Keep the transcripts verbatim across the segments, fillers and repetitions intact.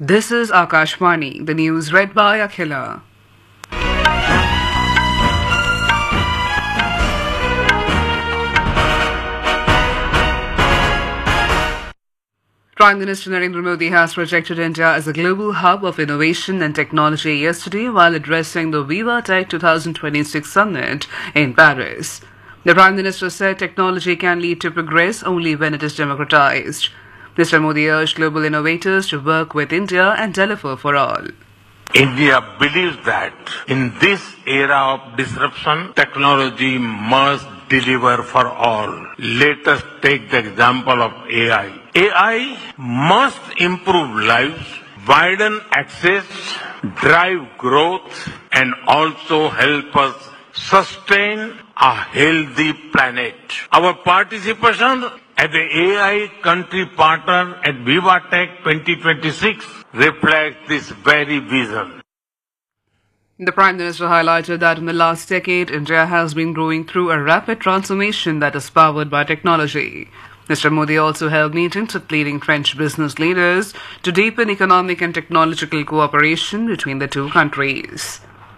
This is Akashvani, the news read by Akhila. Prime Minister Narendra Modi has projected India as a global hub of innovation and technology yesterday while addressing the Viva Tech twenty twenty-six summit in Paris. The Prime Minister said technology can lead to progress only when it is democratized. Mister Modi urged global innovators to work with India and deliver for all. India believes that in this era of disruption, technology must deliver for all. Let us take the example of A I. A I must improve lives, widen access, drive growth, and also help us sustain a healthy planet. Our participation as the A I country partner at Viva Tech twenty twenty-six reflects this very vision. The Prime Minister highlighted that in the last decade, India has been growing through a rapid transformation that is powered by technology. Mister Modi also held meetings with leading French business leaders to deepen economic and technological cooperation between the two countries.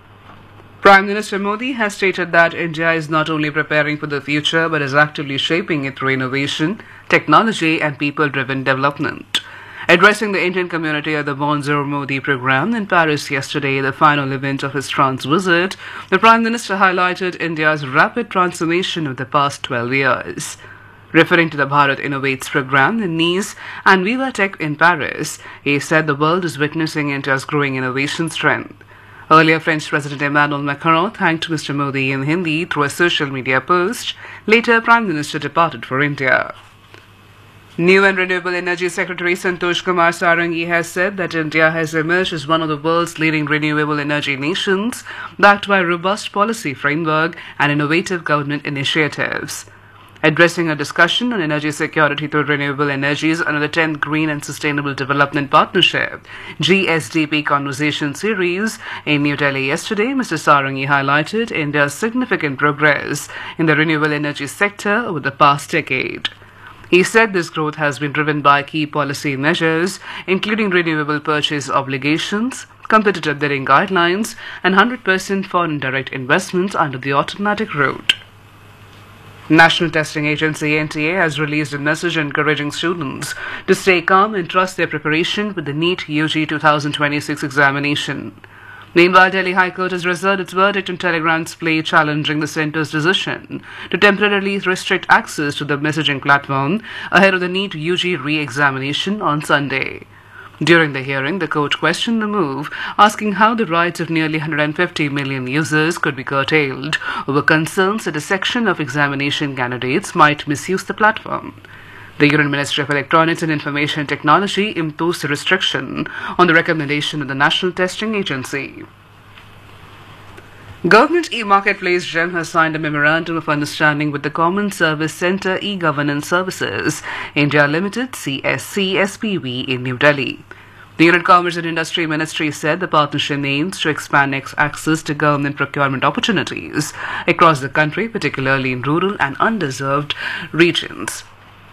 Prime Minister Modi has stated that India is not only preparing for the future but is actively shaping it through innovation, technology and people-driven development. Addressing the Indian community at the Bonjour Modi program in Paris yesterday, the final event of his France visit, the Prime Minister highlighted India's rapid transformation of the past twelve years. Referring to the Bharat Innovates program in Nice and Viva Tech in Paris, he said the world is witnessing India's growing innovation strength. Earlier, French President Emmanuel Macron thanked Mister Modi in Hindi through a social media post. Later, Prime Minister departed for India. New and Renewable Energy Secretary Santosh Kumar Sarangi has said that India has emerged as one of the world's leading renewable energy nations, backed by a robust policy framework and innovative government initiatives. Addressing a discussion on energy security through renewable energies under the tenth Green and Sustainable Development Partnership G S D P Conversation Series in New Delhi yesterday, Mister Sarangi highlighted India's significant progress in the renewable energy sector over the past decade. He said this growth has been driven by key policy measures, including renewable purchase obligations, competitive bidding guidelines, and one hundred percent foreign direct investments under the automatic route. National Testing Agency N T A has released a message encouraging students to stay calm and trust their preparation with the NEET U G twenty twenty-six examination. Meanwhile, Delhi High Court has reserved its verdict on Telegram's plea challenging the centre's decision to temporarily restrict access to the messaging platform ahead of the NEET U G re-examination on Sunday. During the hearing, the court questioned the move, asking how the rights of nearly one hundred fifty million users could be curtailed over concerns that a section of examination candidates might misuse the platform. The Union Ministry of Electronics and Information Technology imposed a restriction on the recommendation of the National Testing Agency. Government e-Marketplace GeM has signed a Memorandum of Understanding with the Common Service Centre E-Governance Services India Limited C S C S P V in New Delhi. The Union Commerce and Industry Ministry said the partnership aims to expand access to government procurement opportunities across the country, particularly in rural and underserved regions.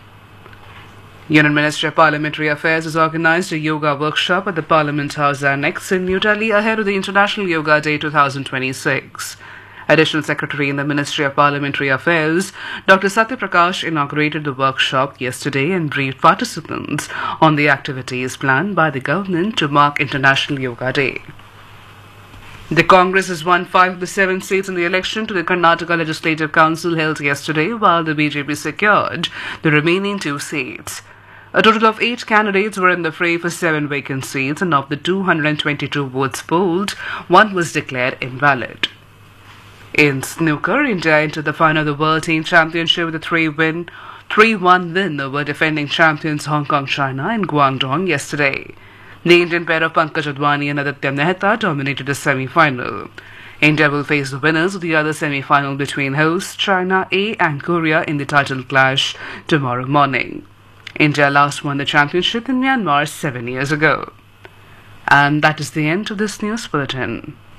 Union Ministry of Parliamentary Affairs has organized a yoga workshop at the Parliament House Annex in New Delhi ahead of the International Yoga Day twenty twenty-six. Additional Secretary in the Ministry of Parliamentary Affairs, Doctor Satya Prakash, inaugurated the workshop yesterday and briefed participants on the activities planned by the government to mark International Yoga Day. The Congress has won five of the seven seats in the election to the Karnataka Legislative Council held yesterday, while the B J P secured the remaining two seats. A total of eight candidates were in the fray for seven vacant seats, and of the two hundred twenty-two votes polled, one was declared invalid. In snooker, India entered the final of the World Team Championship with a three one win over defending champions Hong Kong China in Guangdong yesterday. The Indian pair of Pankaj Advani and Aditya Mehta dominated the semi-final. India will face the winners of the other semi-final between hosts China A and Korea in the title clash tomorrow morning. India last won the championship in Myanmar seven years ago. And that is the end of this news bulletin.